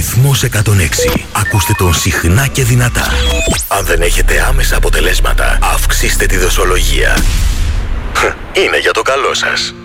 Αριθμός 106. Ακούστε τον συχνά και δυνατά. Αν δεν έχετε άμεσα αποτελέσματα, αυξήστε τη δοσολογία. Είναι για το καλό σας.